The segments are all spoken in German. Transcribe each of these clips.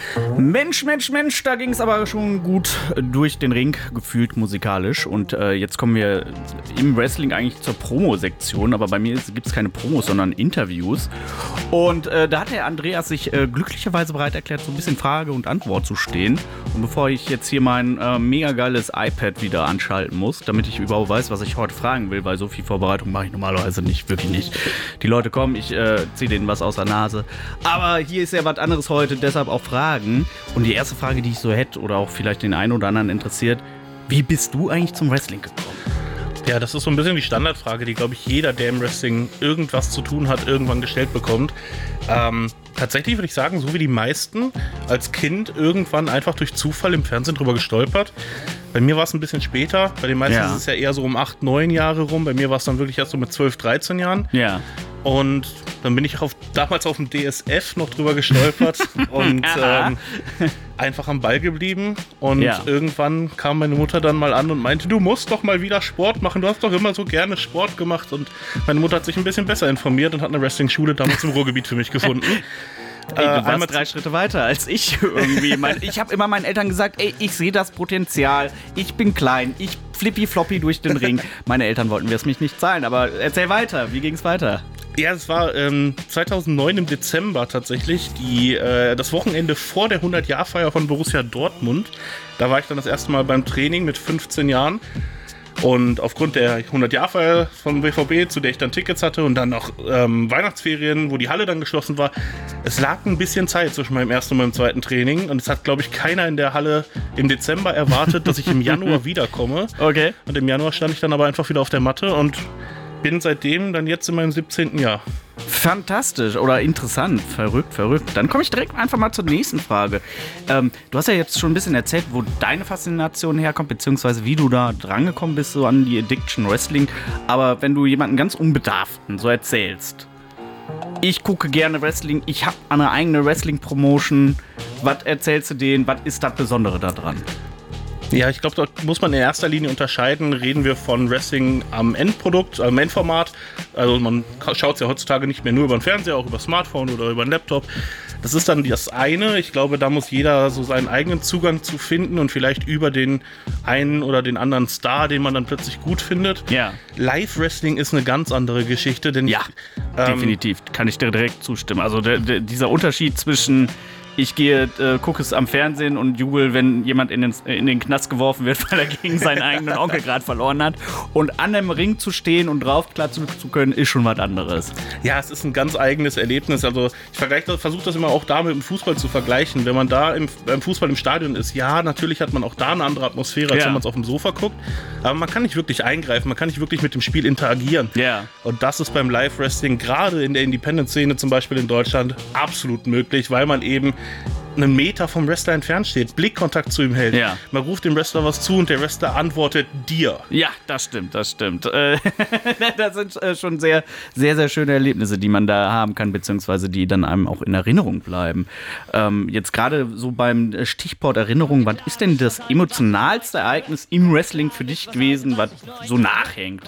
Mensch, Mensch, Mensch, da ging es aber schon gut durch den Ring, gefühlt musikalisch. Und jetzt kommen wir im Wrestling eigentlich zur Promo-Sektion. Aber bei mir gibt es keine Promos, sondern Interviews. Und da hat der Andreas sich glücklicherweise bereit erklärt, so ein bisschen Frage und Antwort zu stehen. Und bevor ich jetzt hier mein mega geiles iPad wieder anschalten muss, damit ich überhaupt weiß, was ich heute fragen will, weil so viel Vorbereitung mache ich normalerweise nicht, wirklich nicht. Die Leute kommen, ich ziehe denen was aus der Nase. Aber hier ist ja was anderes heute, deshalb auch Fragen. Und die erste Frage, die ich so hätte oder auch vielleicht den einen oder anderen interessiert, wie bist du eigentlich zum Wrestling gekommen? Ja, das ist so ein bisschen die Standardfrage, die, glaube ich, jeder, der im Wrestling irgendwas zu tun hat, irgendwann gestellt bekommt. Tatsächlich würde ich sagen, so wie die meisten, als Kind irgendwann einfach durch Zufall im Fernsehen drüber gestolpert. Bei mir war es ein bisschen später, bei den meisten ist es ja eher so um 8, 9 Jahre rum. Bei mir war es dann wirklich erst so mit 12, 13 Jahren. Ja. Und dann bin ich damals auf dem DSF noch drüber gestolpert und einfach am Ball geblieben. Und irgendwann kam meine Mutter dann mal an und meinte, du musst doch mal wieder Sport machen. Du hast doch immer so gerne Sport gemacht. Und meine Mutter hat sich ein bisschen besser informiert und hat eine Wrestling-Schule damals im Ruhrgebiet für mich gefunden. Ey, du warst 3 Schritte weiter als ich irgendwie. Ich habe immer meinen Eltern gesagt, ey, ich sehe das Potenzial, ich bin klein, ich flippi-floppy durch den Ring. Meine Eltern wollten es mich nicht zahlen, aber erzähl weiter, wie ging es weiter? Ja, es war 2009 im Dezember tatsächlich, das Wochenende vor der 100-Jahr-Feier von Borussia Dortmund. Da war ich dann das erste Mal beim Training mit 15 Jahren. Und aufgrund der 100-Jahr-Feier vom BVB, zu der ich dann Tickets hatte und dann noch Weihnachtsferien, wo die Halle dann geschlossen war, es lag ein bisschen Zeit zwischen meinem ersten und meinem zweiten Training. Und es hat, glaube ich, keiner in der Halle im Dezember erwartet, dass ich im Januar wiederkomme. Okay. Und im Januar stand ich dann aber einfach wieder auf der Matte und bin seitdem dann jetzt in meinem 17. Jahr. Fantastisch oder interessant, verrückt. Dann komme ich direkt einfach mal zur nächsten Frage. Du hast ja jetzt schon ein bisschen erzählt, wo deine Faszination herkommt, beziehungsweise wie du da drangekommen bist, so an die Addiction Wrestling. Aber wenn du jemanden ganz Unbedarften so erzählst, ich gucke gerne Wrestling, ich habe eine eigene Wrestling-Promotion, was erzählst du denen, was ist das Besondere daran? Ja, ich glaube, dort muss man in erster Linie unterscheiden. Reden wir von Wrestling am Endprodukt, am Endformat. Also man schaut es ja heutzutage nicht mehr nur über den Fernseher, auch über Smartphone oder über den Laptop. Das ist dann das eine. Ich glaube, da muss jeder so seinen eigenen Zugang zu finden und vielleicht über den einen oder den anderen Star, den man dann plötzlich gut findet. Ja. Live-Wrestling ist eine ganz andere Geschichte. Denn definitiv. Kann ich dir direkt zustimmen. Also dieser Unterschied zwischen ich gucke es am Fernsehen und jubel, wenn jemand in den Knast geworfen wird, weil er gegen seinen eigenen Onkel gerade verloren hat. Und an dem Ring zu stehen und draufklatschen zu können, ist schon was anderes. Ja, es ist ein ganz eigenes Erlebnis. Also ich versuche das immer auch da mit dem Fußball zu vergleichen. Wenn man da beim Fußball im Stadion ist, ja, natürlich hat man auch da eine andere Atmosphäre, als wenn man es auf dem Sofa guckt. Aber man kann nicht wirklich eingreifen, man kann nicht wirklich mit dem Spiel interagieren. Ja. Und das ist beim Live-Wrestling, gerade in der Independent-Szene zum Beispiel in Deutschland, absolut möglich, weil man eben einen Meter vom Wrestler entfernt steht, Blickkontakt zu ihm hält. Ja. Man ruft dem Wrestler was zu und der Wrestler antwortet dir. Ja, das stimmt. Das sind schon sehr, sehr, sehr schöne Erlebnisse, die man da haben kann, beziehungsweise die dann einem auch in Erinnerung bleiben. Jetzt gerade so beim Stichwort Erinnerung, was ist denn das emotionalste Ereignis im Wrestling für dich gewesen, was so nachhängt?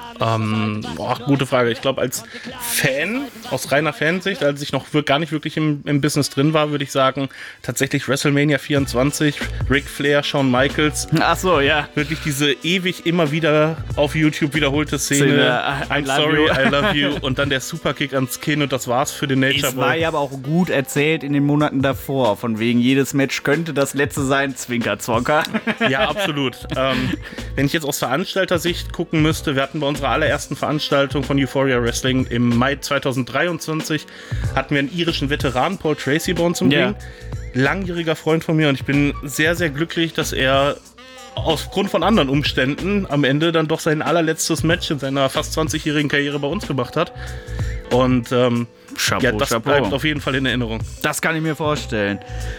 Gute Frage. Ich glaube, als Fan, aus reiner Fansicht, als ich noch gar nicht wirklich im Business drin war, würde ich sagen, tatsächlich WrestleMania 24, Ric Flair, Shawn Michaels. Ach so, ja. Wirklich diese ewig immer wieder auf YouTube wiederholte Szene. I'm sorry, I love you. Und dann der Superkick ans Kinn und das war's für den Nature Boy. Es war ja aber auch gut erzählt in den Monaten davor. Von wegen, jedes Match könnte das letzte sein, Zwinker-Zwonker. Ja, absolut. Wenn ich jetzt aus Veranstalter-Sicht gucken müsste, wir hatten bei unserer allerersten Veranstaltung von Euphoria Wrestling im Mai 2023 hatten wir einen irischen Veteran, Paul Tracy, bei uns im Ring. Langjähriger Freund von mir und ich bin sehr, sehr glücklich, dass er aufgrund von anderen Umständen am Ende dann doch sein allerletztes Match in seiner fast 20-jährigen Karriere bei uns gemacht hat. Und Chapeau. Bleibt auf jeden Fall in Erinnerung. Das kann ich mir vorstellen.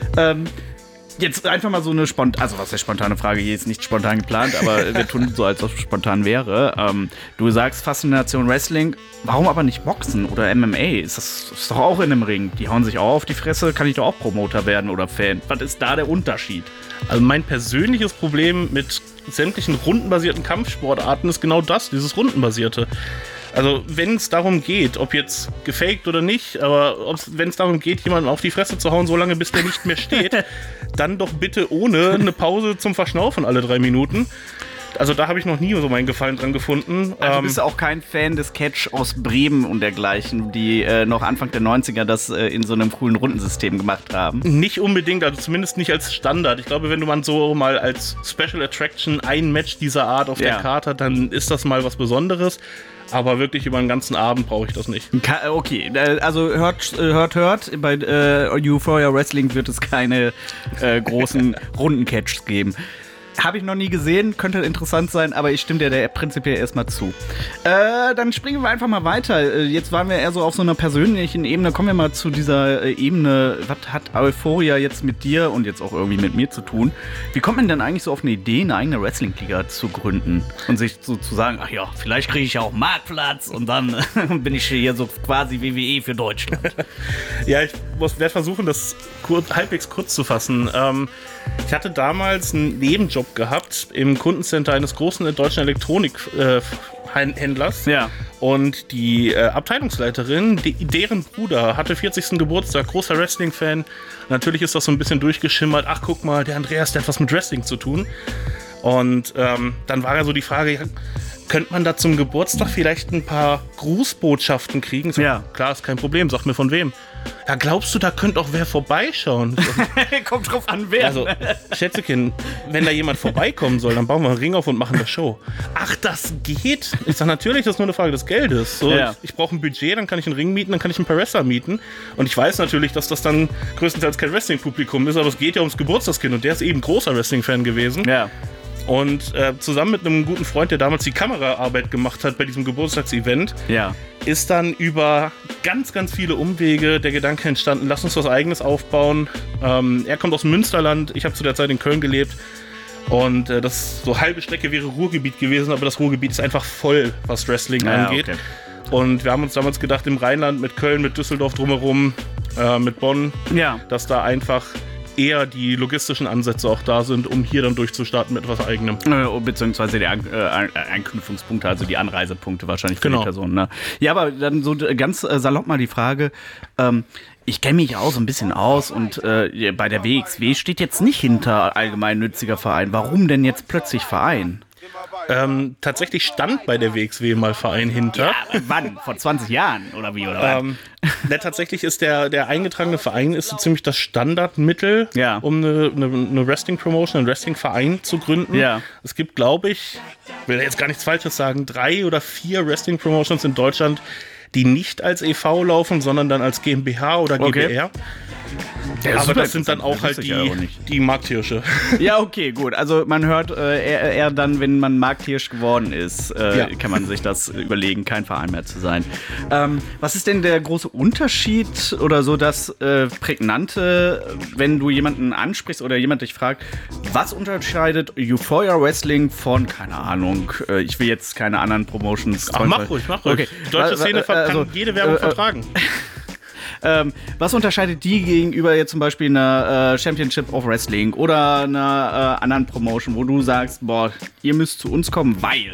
Jetzt einfach mal so eine spontane Frage, hier ist nicht spontan geplant, aber wir tun so, als ob es spontan wäre. Du sagst Faszination Wrestling, warum aber nicht Boxen oder MMA? Ist doch auch in einem Ring. Die hauen sich auch auf die Fresse, kann ich doch auch Promoter werden oder Fan. Was ist da der Unterschied? Also mein persönliches Problem mit sämtlichen rundenbasierten Kampfsportarten ist genau das, dieses rundenbasierte. Also wenn es darum geht, ob jetzt gefaked oder nicht, aber wenn es darum geht, jemanden auf die Fresse zu hauen, solange bis der nicht mehr steht, dann doch bitte ohne eine Pause zum Verschnaufen alle 3 Minuten. Also da habe ich noch nie so meinen Gefallen dran gefunden. Also du bist auch kein Fan des Catch aus Bremen und dergleichen, die noch Anfang der 90er das in so einem coolen Rundensystem gemacht haben? Nicht unbedingt, also zumindest nicht als Standard. Ich glaube, wenn du man so mal als Special Attraction ein Match dieser Art auf der Karte hat, dann ist das mal was Besonderes. Aber wirklich über den ganzen Abend brauche ich das nicht. Okay, also hört, bei Euphoria Wrestling wird es keine großen Rundencatches geben. Habe ich noch nie gesehen, könnte interessant sein, aber ich stimme dir da prinzipiell erstmal zu. Dann springen wir einfach mal weiter. Jetzt waren wir eher so auf so einer persönlichen Ebene. Kommen wir mal zu dieser Ebene. Was hat Euphoria jetzt mit dir und jetzt auch irgendwie mit mir zu tun? Wie kommt man denn eigentlich so auf eine Idee, eine eigene Wrestling-Liga zu gründen? Und sich so zu sagen, ach ja, vielleicht kriege ich ja auch Marktplatz und dann bin ich hier so quasi WWE für Deutschland. Ja, ich werde versuchen, das halbwegs kurz zu fassen. Ich hatte damals einen Nebenjob gehabt im Kundencenter eines großen deutschen Elektronikhändlers. Ja. Und die Abteilungsleiterin, deren Bruder hatte 40. Geburtstag, großer Wrestling-Fan. Natürlich ist das so ein bisschen durchgeschimmert. Ach, guck mal, der Andreas, der hat was mit Wrestling zu tun. Und dann war ja so die Frage, könnte man da zum Geburtstag vielleicht ein paar Grußbotschaften kriegen? So, ja. Klar, ist kein Problem, sag mir von wem. Ja, glaubst du, da könnte auch wer vorbeischauen? Kommt drauf an, wer. Also, Schätzekind, wenn da jemand vorbeikommen soll, dann bauen wir einen Ring auf und machen eine Show. Ach, das geht? Ich sag, natürlich, das ist nur eine Frage des Geldes. So, ja. Ich brauche ein Budget, dann kann ich einen Ring mieten, dann kann ich ein paar Wrestler mieten. Und ich weiß natürlich, dass das dann größtenteils kein Wrestling-Publikum ist, aber es geht ja ums Geburtstagskind und der ist eben großer Wrestling-Fan gewesen. Ja. Und zusammen mit einem guten Freund, der damals die Kameraarbeit gemacht hat bei diesem Geburtstagsevent, ist dann über ganz, ganz viele Umwege der Gedanke entstanden, lass uns was Eigenes aufbauen. Er kommt aus Münsterland, ich habe zu der Zeit in Köln gelebt. Und das so halbe Strecke wäre Ruhrgebiet gewesen, aber das Ruhrgebiet ist einfach voll, was Wrestling angeht. Okay. Und wir haben uns damals gedacht, im Rheinland mit Köln, mit Düsseldorf drumherum, mit Bonn, dass da einfach eher die logistischen Ansätze auch da sind, um hier dann durchzustarten mit etwas Eigenem. Beziehungsweise die Anknüpfungspunkte, also die Anreisepunkte wahrscheinlich für die Person. Ne? Ja, aber dann so ganz salopp mal die Frage, ich kenne mich auch so ein bisschen aus und bei der WXW steht jetzt nicht hinter allgemeinnütziger Verein. Warum denn jetzt plötzlich Verein? Tatsächlich stand bei der WXW mal Verein hinter. Ja, wann? Vor 20 Jahren oder wie? Oder tatsächlich ist der eingetragene Verein ist so ziemlich das Standardmittel, um eine Wrestling-Promotion, einen Wrestling-Verein zu gründen. Ja. Es gibt, glaube ich will jetzt gar nichts Falsches sagen, 3 oder 4 Wrestling-Promotions in Deutschland, die nicht als e.V. laufen, sondern dann als GmbH oder GbR. Okay. Ja, aber das sind dann auch halt die Markthirsche. Ja, okay, gut. Also man hört eher dann, wenn man Markthirsch geworden ist, kann man sich das überlegen, kein Verein mehr zu sein. Was ist denn der große Unterschied oder so das Prägnante, wenn du jemanden ansprichst oder jemand dich fragt, was unterscheidet Euphoria Wrestling von, keine Ahnung, ich will jetzt keine anderen Promotions... Ach, mach ruhig. Okay. Die deutsche Szene kann jede Werbung vertragen. Was unterscheidet die gegenüber jetzt zum Beispiel einer Championship of Wrestling oder einer anderen Promotion, wo du sagst, boah, ihr müsst zu uns kommen, weil?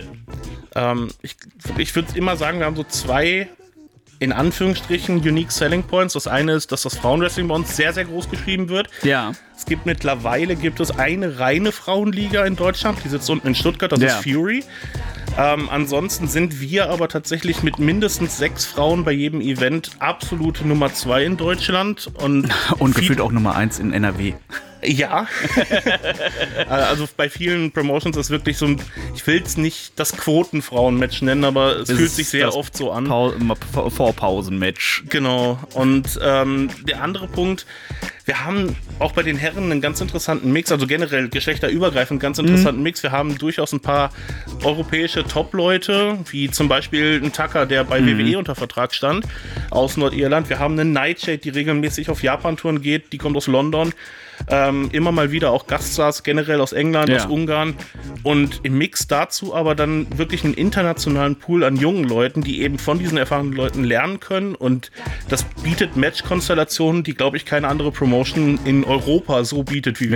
Ich würde immer sagen, wir haben so 2, in Anführungsstrichen, Unique Selling Points. Das eine ist, dass das Frauenwrestling bei uns sehr, sehr groß geschrieben wird. Ja. Mittlerweile gibt es eine reine Frauenliga in Deutschland, die sitzt unten in Stuttgart, das ist Fury. Ansonsten sind wir aber tatsächlich mit mindestens 6 Frauen bei jedem Event absolute Nummer 2 in Deutschland. Und gefühlt auch Nummer 1 in NRW. Ja. Also bei vielen Promotions ist wirklich so ein, ich will es nicht das Quotenfrauen-Match nennen, aber es fühlt sich sehr oft so an. Vorpausen-Match. Genau. Und der andere Punkt, wir haben auch bei den Herren einen ganz interessanten Mix, also generell geschlechterübergreifend ganz interessanten Mix. Wir haben durchaus ein paar europäische Top-Leute, wie zum Beispiel ein Tucker, der bei WWE unter Vertrag stand, aus Nordirland. Wir haben einen Nightshade, die regelmäßig auf Japan-Touren geht, die kommt aus London. Immer mal wieder auch Gaststars, generell aus England, aus Ungarn. Und im Mix dazu aber dann wirklich einen internationalen Pool an jungen Leuten, die eben von diesen erfahrenen Leuten lernen können. Und das bietet Match-Konstellationen, die, glaube ich, keine andere Promotion in Europa so bietet wie wir.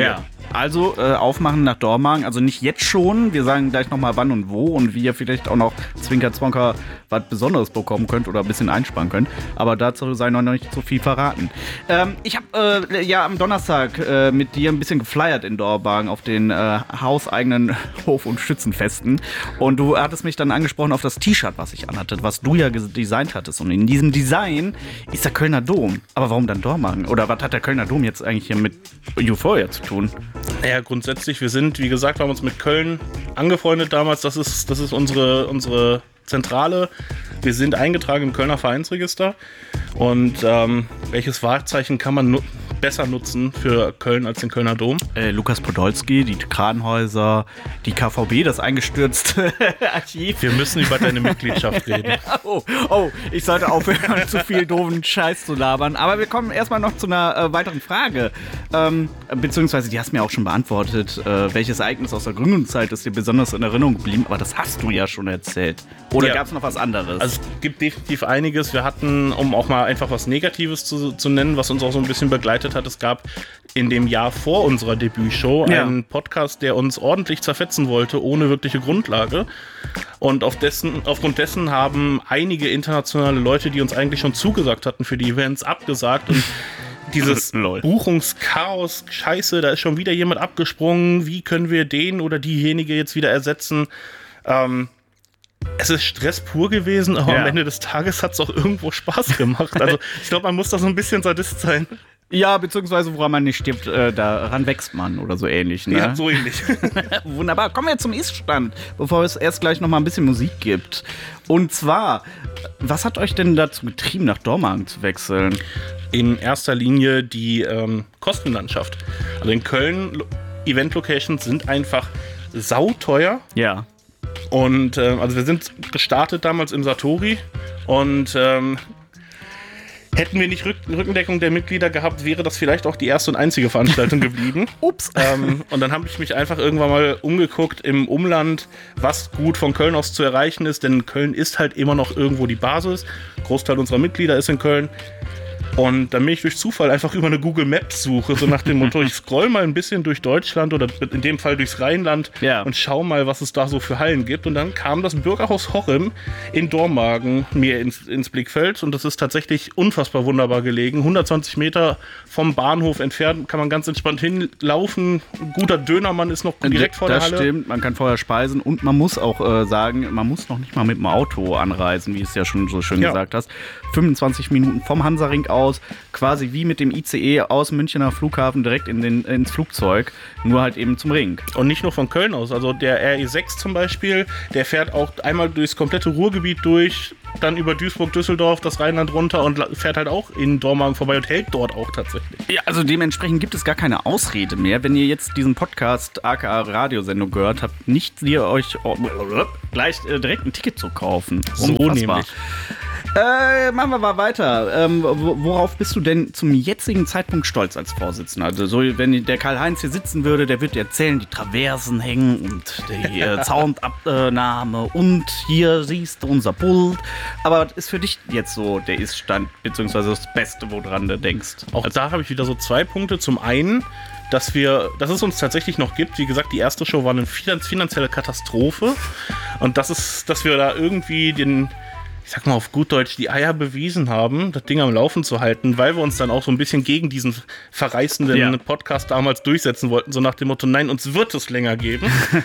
Also aufmachen nach Dormagen, also nicht jetzt schon, wir sagen gleich nochmal wann und wo und wie ihr vielleicht auch noch Zwinker-Zwonker was Besonderes bekommen könnt oder ein bisschen einsparen könnt, aber dazu sei noch nicht so viel verraten. Ich habe ja am Donnerstag mit dir ein bisschen geflyert in Dormagen auf den hauseigenen Hof- und Schützenfesten und du hattest mich dann angesprochen auf das T-Shirt, was ich anhatte, was du ja designt hattest und in diesem Design ist der Kölner Dom. Aber warum dann Dormagen? Oder was hat der Kölner Dom jetzt eigentlich hier mit Euphoria zu tun? Ja, grundsätzlich, wir sind, wie gesagt, wir haben uns mit Köln angefreundet damals. Das ist unsere Zentrale. Wir sind eingetragen im Kölner Vereinsregister. Und welches Wahrzeichen kann man besser nutzen für Köln als den Kölner Dom? Lukas Podolski, die Kranhäuser, die KVB, das eingestürzte Archiv. Wir müssen über deine Mitgliedschaft reden. Oh, ich sollte aufhören, zu viel doofen Scheiß zu labern. Aber wir kommen erstmal noch zu einer weiteren Frage. Beziehungsweise, die hast du mir auch schon beantwortet. Welches Ereignis aus der Gründungszeit ist dir besonders in Erinnerung geblieben? Aber das hast du ja schon erzählt. Oder gab es noch was anderes? Also es gibt definitiv einiges. Wir hatten, um auch mal einfach was Negatives zu nennen, was uns auch so ein bisschen begleitet hat, es gab in dem Jahr vor unserer Debütshow einen Podcast, der uns ordentlich zerfetzen wollte, ohne wirkliche Grundlage. Und aufgrund dessen haben einige internationale Leute, die uns eigentlich schon zugesagt hatten für die Events, abgesagt. Und dieses Buchungschaos, Scheiße, da ist schon wieder jemand abgesprungen. Wie können wir den oder diejenige jetzt wieder ersetzen? Es ist Stress pur gewesen, aber am Ende des Tages hat es auch irgendwo Spaß gemacht. Also ich glaube, man muss da so ein bisschen Sadist sein. Ja, beziehungsweise woran man nicht stirbt, daran wächst man oder so ähnlich. Ne? Ja, so ähnlich. Wunderbar, kommen wir zum Ist-Stand, bevor es erst gleich nochmal ein bisschen Musik gibt. Und zwar, was hat euch denn dazu getrieben, nach Dormagen zu wechseln? In erster Linie die Kostenlandschaft. Also in Köln, Event-Locations sind einfach sauteuer. Ja. Und also wir sind gestartet damals im Satori und hätten wir nicht Rückendeckung der Mitglieder gehabt, wäre das vielleicht auch die erste und einzige Veranstaltung geblieben. Ups. Und dann habe ich mich einfach irgendwann mal umgeguckt im Umland, was gut von Köln aus zu erreichen ist, denn Köln ist halt immer noch irgendwo die Basis. Großteil unserer Mitglieder ist in Köln. Und dann bin ich durch Zufall einfach über eine Google Maps Suche, so nach dem Motto, ich scroll mal ein bisschen durch Deutschland oder in dem Fall durchs Rheinland und schau mal, was es da so für Hallen gibt. Und dann kam das Bürgerhaus Horrem in Dormagen mir ins Blickfeld und das ist tatsächlich unfassbar wunderbar gelegen. 120 Meter vom Bahnhof entfernt, kann man ganz entspannt hinlaufen. Ein guter Dönermann ist noch direkt vor der Halle. Das stimmt, man kann vorher speisen und man muss auch sagen, man muss noch nicht mal mit dem Auto anreisen, wie du es ja schon so schön gesagt hast. 25 Minuten vom Hansaring aus, quasi wie mit dem ICE aus Münchener Flughafen direkt ins Flugzeug, nur halt eben zum Ring. Und nicht nur von Köln aus, also der RE6 zum Beispiel, der fährt auch einmal durchs komplette Ruhrgebiet durch, dann über Duisburg, Düsseldorf, das Rheinland runter und fährt halt auch in Dormagen vorbei und hält dort auch tatsächlich. Ja, also dementsprechend gibt es gar keine Ausrede mehr, wenn ihr jetzt diesen Podcast, aka Radiosendung gehört habt, nicht ihr euch gleich direkt ein Ticket zu kaufen. So nämlich. Machen wir mal weiter. Worauf bist du denn zum jetzigen Zeitpunkt stolz als Vorsitzender? Also so, wenn der Karl-Heinz hier sitzen würde, der würde erzählen, die Traversen hängen und die Soundabnahme und hier siehst du unser Pult. Aber was ist für dich jetzt so der Ist-Stand, beziehungsweise das Beste, woran du denkst? Auch da habe ich wieder so 2 Punkte. Zum einen, dass es uns tatsächlich noch gibt. Wie gesagt, die erste Show war eine finanzielle Katastrophe. Und dass wir da irgendwie ich sag mal auf gut Deutsch, die Eier bewiesen haben, das Ding am Laufen zu halten, weil wir uns dann auch so ein bisschen gegen diesen verreißenden Podcast damals durchsetzen wollten, so nach dem Motto, nein, uns wird es länger geben.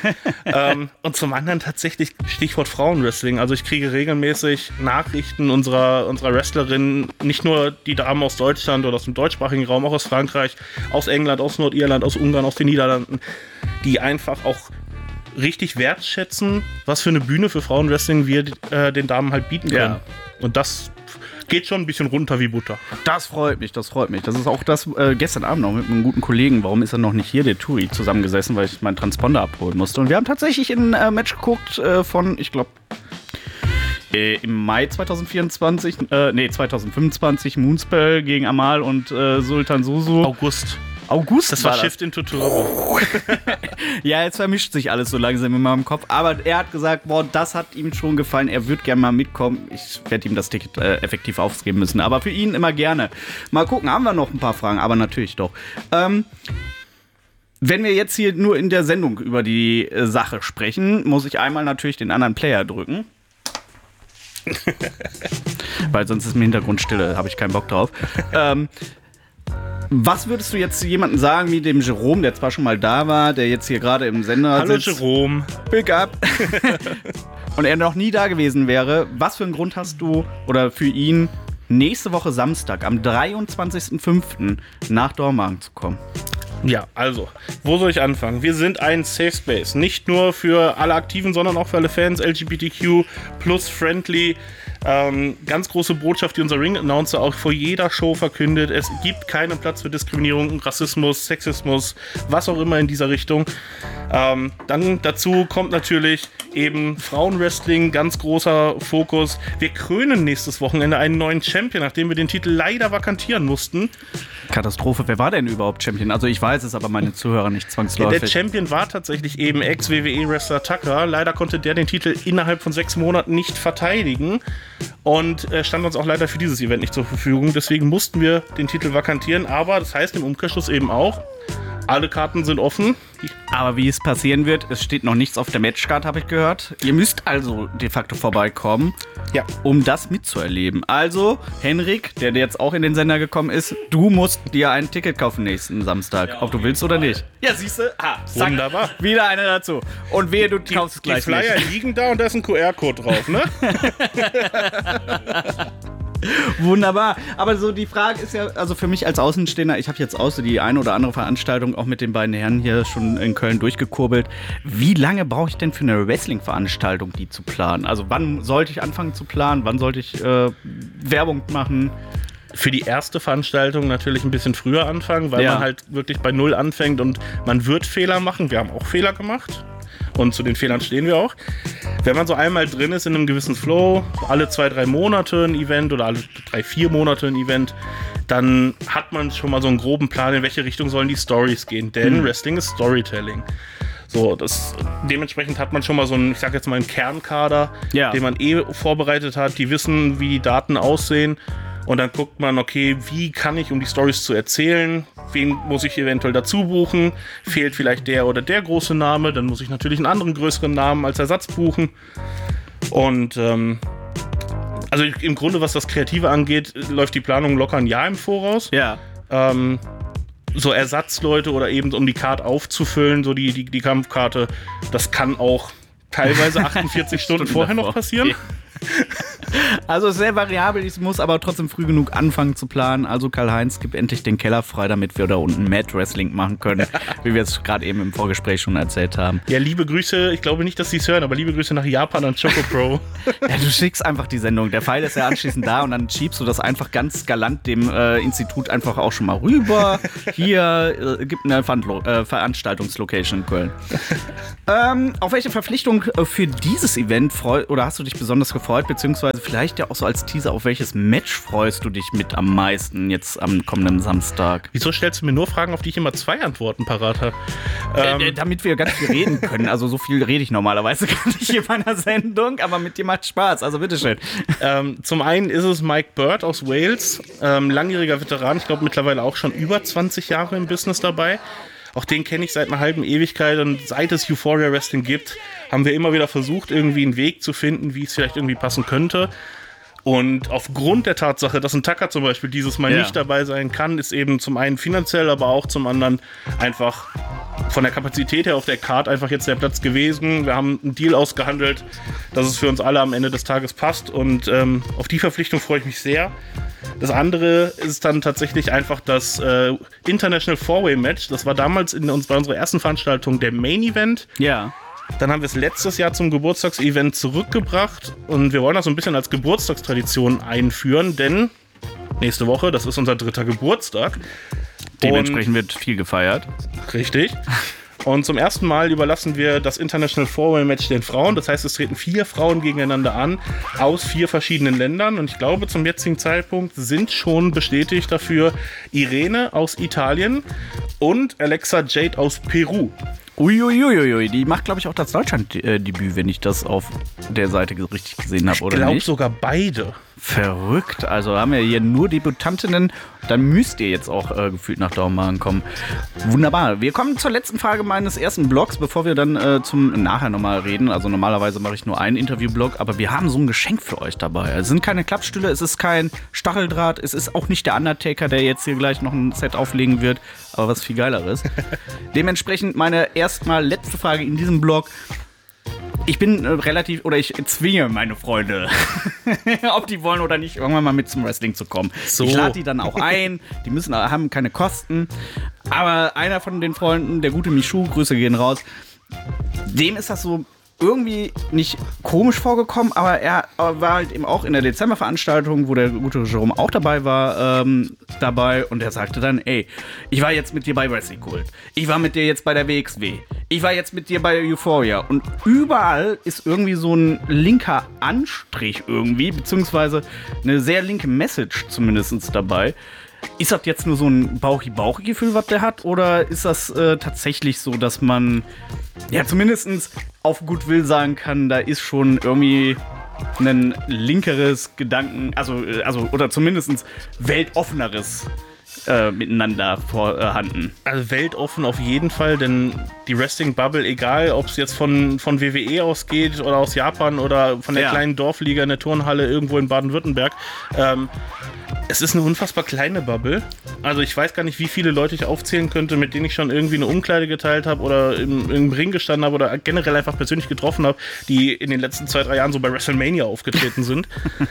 Und zum anderen tatsächlich Stichwort Frauenwrestling. Also ich kriege regelmäßig Nachrichten unserer Wrestlerinnen, nicht nur die Damen aus Deutschland oder aus dem deutschsprachigen Raum, auch aus Frankreich, aus England, aus Nordirland, aus Ungarn, aus den Niederlanden, die einfach auch richtig wertschätzen, was für eine Bühne für Frauenwrestling wir den Damen halt bieten können. Ja. Und das geht schon ein bisschen runter wie Butter. Das freut mich. Das ist auch das gestern Abend noch mit einem guten Kollegen, warum ist er noch nicht hier, der Turi, zusammengesessen, weil ich meinen Transponder abholen musste. Und wir haben tatsächlich ein Match geguckt von, ich glaube, im Mai 2025, Moonspell gegen Amal und Sultan Susu. August das war Shift into Turbo. Ja, jetzt vermischt sich alles so langsam in meinem Kopf. Aber er hat gesagt, boah, das hat ihm schon gefallen. Er würde gerne mal mitkommen. Ich werde ihm das Ticket effektiv aufgeben müssen. Aber für ihn immer gerne. Mal gucken, haben wir noch ein paar Fragen. Aber natürlich doch. Wenn wir jetzt hier nur in der Sendung über die Sache sprechen, muss ich einmal natürlich den anderen Player drücken. Weil sonst ist im Hintergrund Stille, habe ich keinen Bock drauf. Was würdest du jetzt jemandem sagen, wie dem Jerome, der zwar schon mal da war, der jetzt hier gerade im Sender Hallo sitzt? Jerome. Big up. Und er noch nie da gewesen wäre. Was für einen Grund hast du oder für ihn, nächste Woche Samstag, am 23.05. nach Dormagen zu kommen? Ja, also, wo soll ich anfangen? Wir sind ein Safe Space. Nicht nur für alle Aktiven, sondern auch für alle Fans, LGBTQ plus friendly. Ganz große Botschaft, die unser Ring-Announcer auch vor jeder Show verkündet. Es gibt keinen Platz für Diskriminierung, Rassismus, Sexismus, was auch immer in dieser Richtung. Dann dazu kommt natürlich eben Frauenwrestling, ganz großer Fokus. Wir krönen nächstes Wochenende einen neuen Champion, nachdem wir den Titel leider vakantieren mussten. Katastrophe. Wer war denn überhaupt Champion? Also ich weiß es, aber meine Zuhörer nicht zwangsläufig. Der Champion war tatsächlich eben Ex-WWE-Wrestler Tucker. Leider konnte der den Titel innerhalb von 6 Monaten nicht verteidigen und stand uns auch leider für dieses Event nicht zur Verfügung. Deswegen mussten wir den Titel vakantieren, aber das heißt im Umkehrschluss eben auch, alle Karten sind offen. Aber wie es passieren wird, es steht noch nichts auf der Matchcard, habe ich gehört. Ihr müsst also de facto vorbeikommen, Ja. um das mitzuerleben. Also, Henrik, der jetzt auch in den Sender gekommen ist, du musst dir ein Ticket kaufen nächsten Samstag, ob du willst oder nicht. Ja, siehst du? Zack, Wunderbar. wieder einer dazu. Und wehe, du kaufst es Die gleich Flyer nicht. liegen da und da ist ein QR-Code drauf, ne? Wunderbar. Aber so die Frage ist ja, also für mich als Außenstehender, ich habe jetzt auch so die eine oder andere Veranstaltung auch mit den beiden Herren hier schon in Köln durchgekurbelt. Wie lange brauche ich denn für eine Wrestling-Veranstaltung, die zu planen? Also wann sollte ich anfangen zu planen? Wann sollte ich Werbung machen? Für die erste Veranstaltung natürlich ein bisschen früher anfangen, weil man halt wirklich bei Null anfängt und man wird Fehler machen. Wir haben auch Fehler gemacht. Und zu den Fehlern stehen wir auch. Wenn man so einmal drin ist in einem gewissen Flow, alle 2-3 Monate ein Event oder alle 3-4 Monate ein Event, dann hat man schon mal so einen groben Plan, in welche Richtung sollen die Stories gehen. Denn Wrestling ist Storytelling. So, dementsprechend hat man schon mal so einen, ich sag jetzt mal einen Kernkader, den man vorbereitet hat, die wissen, wie die Daten aussehen. Und dann guckt man, okay, wie kann ich, um die Storys zu erzählen, wen muss ich eventuell dazu buchen, fehlt vielleicht der oder der große Name, dann muss ich natürlich einen anderen größeren Namen als Ersatz buchen. Und also im Grunde, was das Kreative angeht, läuft die Planung locker ein Jahr im Voraus. Ja. So Ersatzleute oder eben um die Card aufzufüllen, so die Kampfkarte, das kann auch teilweise 48 Stunden vorher noch passieren. Okay. Also sehr variabel, ich muss aber trotzdem früh genug anfangen zu planen. Also Karl-Heinz, gib endlich den Keller frei, damit wir da unten Mad Wrestling machen können, wie wir es gerade eben im Vorgespräch schon erzählt haben. Ja, liebe Grüße, ich glaube nicht, dass sie es hören, aber liebe Grüße nach Japan an Chocopro. Ja, du schickst einfach die Sendung, der Pfeil ist ja anschließend da und dann schiebst du das einfach ganz galant dem Institut einfach auch schon mal rüber. Hier gibt eine Veranstaltungslocation in Köln. Auf welche Verpflichtung für dieses Event hast du dich besonders gefreut, beziehungsweise vielleicht ja auch so als Teaser, auf welches Match freust du dich mit am meisten jetzt am kommenden Samstag? Wieso stellst du mir nur Fragen, auf die ich immer 2 Antworten parat habe? Damit wir ganz viel reden können. Also so viel rede ich normalerweise gar nicht in meiner Sendung, aber mit dir macht Spaß, also bitteschön. Zum einen ist es Mike Bird aus Wales, langjähriger Veteran, ich glaube mittlerweile auch schon über 20 Jahre im Business dabei. Auch den kenne ich seit einer halben Ewigkeit und seit es Euphoria Wrestling gibt, haben wir immer wieder versucht, irgendwie einen Weg zu finden, wie es vielleicht irgendwie passen könnte. Und aufgrund der Tatsache, dass ein Tucker zum Beispiel dieses Mal nicht dabei sein kann, ist eben zum einen finanziell, aber auch zum anderen einfach von der Kapazität her auf der Card einfach jetzt der Platz gewesen. Wir haben einen Deal ausgehandelt, dass es für uns alle am Ende des Tages passt und auf die Verpflichtung freue ich mich sehr. Das andere ist dann tatsächlich einfach das International Four-Way Match. Das war damals bei unserer ersten Veranstaltung der Main Event. Ja. Dann haben wir es letztes Jahr zum Geburtstagsevent zurückgebracht und wir wollen das so ein bisschen als Geburtstagstradition einführen, denn nächste Woche, das ist unser 3. Geburtstag. Dementsprechend wird viel gefeiert. Richtig. Und zum ersten Mal überlassen wir das International Four-Way-Match den Frauen. Das heißt, es treten 4 Frauen gegeneinander an aus 4 verschiedenen Ländern. Und ich glaube, zum jetzigen Zeitpunkt sind schon bestätigt dafür Irene aus Italien und Alexa Jade aus Peru. Uiuiuiui, die macht, glaube ich, auch das Deutschland-Debüt, wenn ich das auf der Seite richtig gesehen habe, oder nicht? Ich glaube sogar beide. Verrückt. Also haben wir hier nur Debütantinnen. Dann müsst ihr jetzt auch gefühlt nach Dormagen kommen. Wunderbar. Wir kommen zur letzten Frage meines ersten Blogs, bevor wir dann zum nachher nochmal reden. Also normalerweise mache ich nur einen Interviewblog, aber wir haben so ein Geschenk für euch dabei. Es sind keine Klappstühle, es ist kein Stacheldraht, es ist auch nicht der Undertaker, der jetzt hier gleich noch ein Set auflegen wird, aber was viel Geileres. Dementsprechend meine erstmal letzte Frage in diesem Blog. Ich bin ich zwinge meine Freunde, ob die wollen oder nicht, irgendwann mal mit zum Wrestling zu kommen. So. Ich lade die dann auch ein, die haben keine Kosten. Aber einer von den Freunden, der gute Michu, Grüße gehen raus, dem ist das so irgendwie nicht komisch vorgekommen, aber er war halt eben auch in der Dezemberveranstaltung, wo der gute Jerome auch dabei war, und er sagte dann, ey, ich war jetzt mit dir bei Wrestling Kult, ich war mit dir jetzt bei der WXW, ich war jetzt mit dir bei Euphoria und überall ist irgendwie so ein linker Anstrich irgendwie, beziehungsweise eine sehr linke Message zumindest dabei. Ist das jetzt nur so ein Bauchi-Bauchi-Gefühl, was der hat? Oder ist das tatsächlich so, dass man ja zumindest auf gut Will sagen kann, da ist schon irgendwie ein linkeres Gedanken, also oder zumindest weltoffeneres miteinander vorhanden? Also weltoffen auf jeden Fall, denn die Wrestling-Bubble, egal ob es jetzt von WWE ausgeht oder aus Japan oder von der kleinen Dorfliga in der Turnhalle irgendwo in Baden-Württemberg, es ist eine unfassbar kleine Bubble. Also ich weiß gar nicht, wie viele Leute ich aufzählen könnte, mit denen ich schon irgendwie eine Umkleide geteilt habe oder im Ring gestanden habe oder generell einfach persönlich getroffen habe, die in den letzten 2-3 Jahren so bei WrestleMania aufgetreten sind.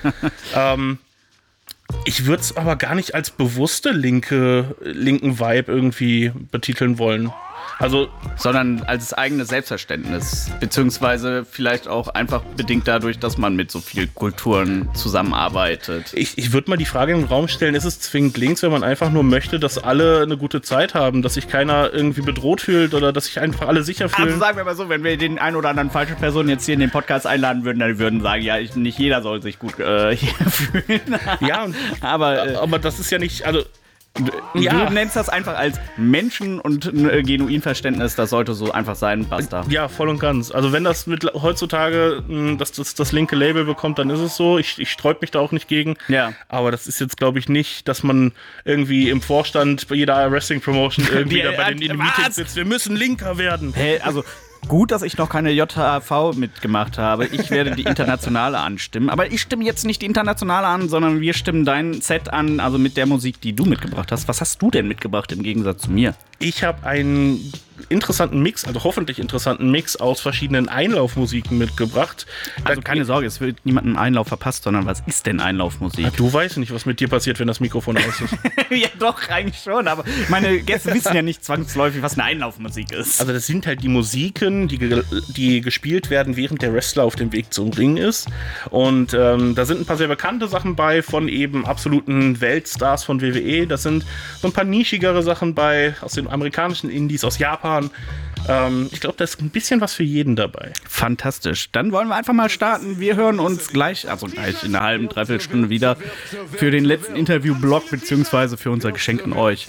Ich würde es aber gar nicht als bewusste linken Vibe irgendwie betiteln wollen. Also, sondern als eigenes Selbstverständnis, beziehungsweise vielleicht auch einfach bedingt dadurch, dass man mit so vielen Kulturen zusammenarbeitet. Ich würde mal die Frage in den Raum stellen, ist es zwingend links, wenn man einfach nur möchte, dass alle eine gute Zeit haben, dass sich keiner irgendwie bedroht fühlt oder dass sich einfach alle sicher fühlen? Also sagen wir mal so, wenn wir den einen oder anderen falschen Personen jetzt hier in den Podcast einladen würden, dann würden sagen, ja, nicht jeder soll sich gut hier fühlen. Ja, aber das ist ja nicht, also... Du nennst das einfach als Menschen und ein Genuinverständnis, das sollte so einfach sein, basta. Ja, voll und ganz. Also wenn das heutzutage das linke Label bekommt, dann ist es so. Ich sträub mich da auch nicht gegen. Ja. Aber das ist jetzt, glaube ich, nicht, dass man irgendwie im Vorstand bei jeder Wrestling-Promotion irgendwie da bei den Meetings sitzt. Wir müssen linker werden. Hey, also... Gut, dass ich noch keine JHV mitgemacht habe. Ich werde die Internationale anstimmen. Aber ich stimme jetzt nicht die Internationale an, sondern wir stimmen dein Set an, also mit der Musik, die du mitgebracht hast. Was hast du denn mitgebracht im Gegensatz zu mir? Ich habe einen interessanten Mix, also hoffentlich interessanten Mix aus verschiedenen Einlaufmusiken mitgebracht. Also keine Sorge, es wird niemandem Einlauf verpasst, sondern was ist denn Einlaufmusik? Du weißt nicht, was mit dir passiert, wenn das Mikrofon aus ist. Ja doch, eigentlich schon, aber meine Gäste wissen ja nicht zwangsläufig, was eine Einlaufmusik ist. Also das sind halt die Musiken, die gespielt werden, während der Wrestler auf dem Weg zum Ring ist. Und da sind ein paar sehr bekannte Sachen bei, von eben absoluten Weltstars von WWE. Das sind so ein paar nischigere Sachen bei, aus den amerikanischen Indies, aus Japan. Ich glaube, da ist ein bisschen was für jeden dabei. Fantastisch. Dann wollen wir einfach mal starten. Wir hören uns gleich in einer halben, dreiviertel Stunde wieder für den letzten Interview-Blog beziehungsweise für unser Geschenk an euch.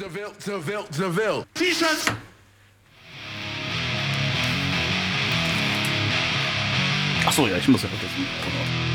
Achso, ja, ich muss ja vergessen.